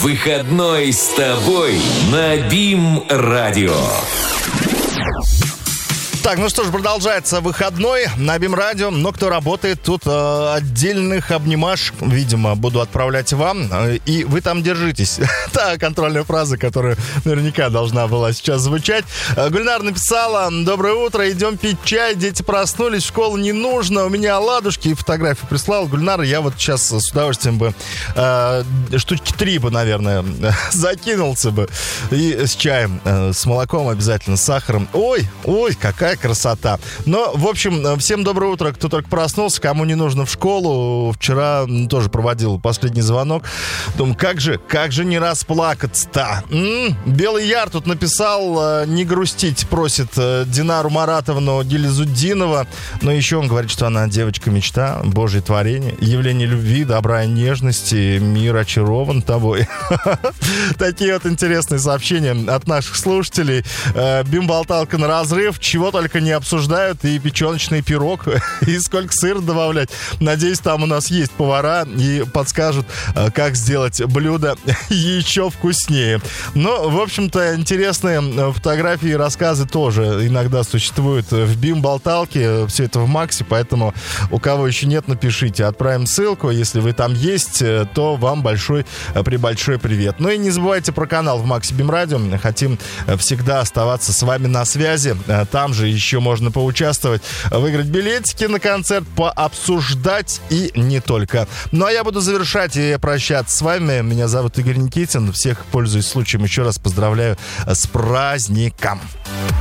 Выходной с тобой на БИМ-радио. Так, ну что ж, продолжается выходной на БИМ-радио. Но кто работает, тут отдельных обнимашек, видимо, буду отправлять вам. И вы там держитесь. Та контрольная фраза, которая наверняка должна была сейчас звучать. Гульнар написала: доброе утро, идем пить чай, дети проснулись, в школу не нужно, у меня оладушки. И фотографию прислал. Гульнар, я вот сейчас с удовольствием бы штучки 3 бы, наверное, закинулся бы. И с чаем, с молоком обязательно, с сахаром. Ой, какая красота. Но, в общем, всем доброе утро, кто только проснулся, кому не нужно в школу. Вчера тоже проводил последний звонок. Думаю, как же не расплакаться-то? Белый Яр тут написал: не грустить, просит Динару Маратовну Гилизуддинова. Но еще он говорит, что она девочка-мечта, Божье творение, явление любви, добра и нежности, мир очарован тобой. Такие вот интересные сообщения от наших слушателей. Бим-болталка на разрыв, чего только не обсуждают, и печеночный пирог, и сколько сыра добавлять. Надеюсь, там у нас есть повара и подскажут, как сделать блюдо еще вкуснее. Но, в общем-то, интересные фотографии и рассказы тоже иногда существуют в Бим-болталке. Все это в Максе, поэтому у кого еще нет, напишите. Отправим ссылку. Если вы там есть, то вам большой привет. Ну и не забывайте про канал в Максе Бим-радио. Хотим всегда оставаться с вами на связи. Там же еще можно поучаствовать, выиграть билетики на концерт, пообсуждать и не только. Ну а я буду завершать и прощаться с вами. Меня зовут Игорь Никитин. Всех, пользуясь случаем, еще раз поздравляю с праздником.